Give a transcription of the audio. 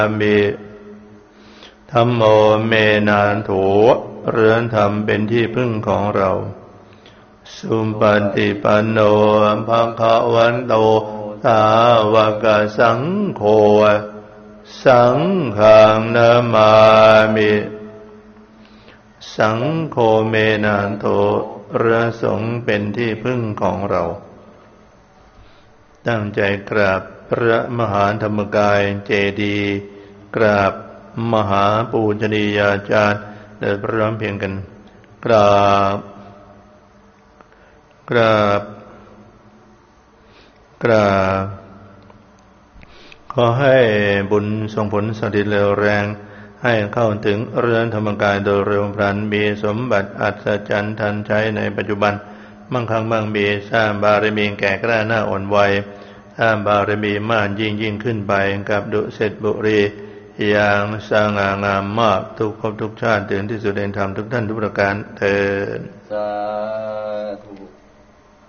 มิธัมโมเมนะโถเรือนธรรมเป็นที่พึ่งของเราสุปฏิปันโนภคะวันโตสาวกสังโฆสังฆังนามามิสังโฆเมนะโถพระสงฆ์เป็นที่พึ่งของเราตั้งใจกราบพระมหาธรรมกายเจดีย์กราบมหาปูชนียาจารย์เดินพร้อมเพียงกันกราบขอให้บุญส่งผลสถิตเร็วแรงให้เข้าถึงเรือนธรรมกายโดยเร็วพลันมีสมบัติอัศจรรย์ทันใช้ในปัจจุบันมั่งคั่งมั่งมีสร้างบารมีแก่กล้าหน้าอ่อนวัยสร้างบารมีมากยิ่งขึ้นไปกับดุสิตบุรีอย่างสง่างามมากทุกภพทุกชาติถึงที่สุดแห่งธรรมทุกท่านทุกประการเถิด